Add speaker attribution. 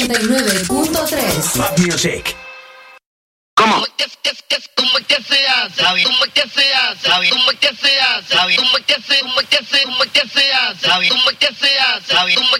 Speaker 1: 89.3.
Speaker 2: Pop Music.
Speaker 3: ¿Cómo? ¿Cómo es que se hace? ¿Cómo es que se hace? ¿Cómo es que se hace? ¿Cómo es que se hace? ¿Cómo es que se hace? ¿Cómo es que se hace? ¿Cómo es que se hace? ¿Cómo